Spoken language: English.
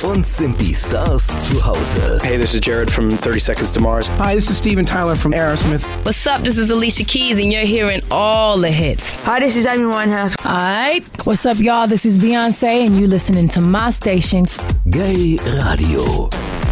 und sind die Stars zu Hause. Hey, this is Jared from 30 Seconds to Mars. Hi, this is Steven Tyler from Aerosmith. What's up? This is Alicia Keys, and you're hearing all the hits. Hi, this is Amy Winehouse. Alright, what's up, y'all? This is Beyonce, and you listening to my station. Gay Radio.